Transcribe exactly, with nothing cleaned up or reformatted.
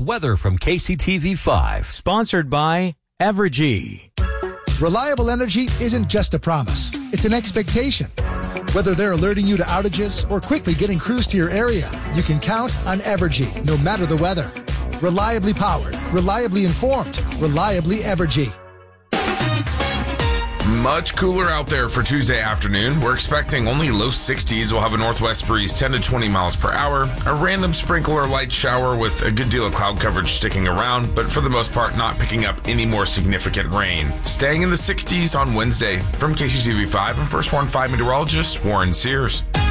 Weather from K C T V five. Sponsored by Evergy. Reliable energy isn't just a promise. It's an expectation. Whether they're alerting you to outages or quickly getting crews to your area, you can count on Evergy, no matter the weather. Reliably powered, reliably informed, reliably Evergy. Much cooler out there for Tuesday afternoon. We're expecting only low sixties. We'll have a northwest breeze ten to twenty miles per hour. A random sprinkle or light shower with a good deal of cloud coverage sticking around, but for the most part not picking up any more significant rain. Staying in the sixties on Wednesday. From K C T V five, I'm First Warn five meteorologist Warren Sears.